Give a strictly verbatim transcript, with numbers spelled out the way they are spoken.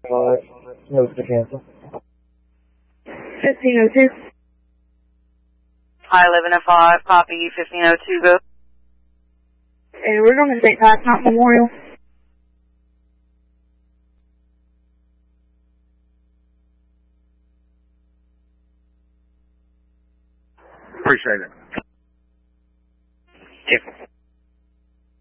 Alright, no, it's to cancel. fifteen oh two. Hi, eleven oh five, copy, fifteen oh two, go. And we're going to Saint Pat's Mount Memorial. Appreciate it. Yeah.